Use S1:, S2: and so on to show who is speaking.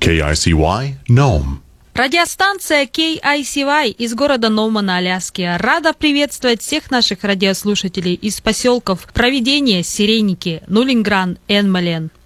S1: KICY Nome.
S2: Радиостанция KICY из города Ноума на Аляске рада приветствовать всех наших радиослушателей из поселков Провидение, Сиреники, Нулингран, Энмален.